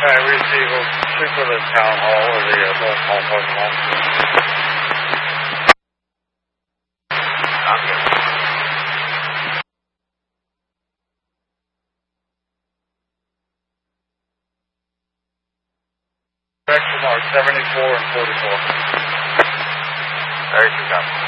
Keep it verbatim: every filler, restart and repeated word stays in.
Okay, receive a shoot for the town hall or the uh, little hall parking lot. Copy. Direction mark seventy-four and forty-four. thirty-two, copy.